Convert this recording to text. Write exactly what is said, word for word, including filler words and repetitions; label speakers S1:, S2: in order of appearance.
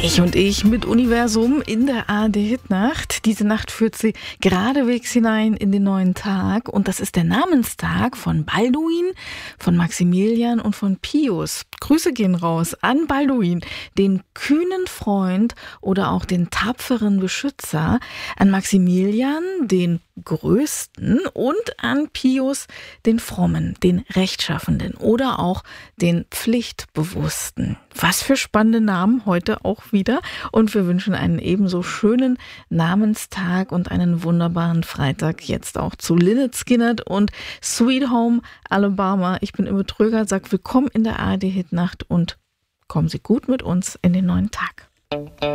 S1: Ich und ich mit Universum in der A R D-Hitnacht. Diese Nacht führt sie geradewegs hinein in den neuen Tag. Und das ist der Namenstag von Balduin, von Maximilian und von Pius. Grüße gehen raus an Balduin, den kühnen Freund oder auch den tapferen Beschützer, an Maximilian, den Größten, und an Pius, den Frommen, den Rechtschaffenden oder auch den Pflichtbewussten. Was für spannende Namen heute auch wieder. Und wir wünschen einen ebenso schönen Namenstag und einen wunderbaren Freitag jetzt auch zu Lynyrd Skynyrd und Sweet Home Alabama. Ich bin Imme Tröger, sag willkommen in der A R D-Hitnacht und kommen Sie gut mit uns in den neuen Tag.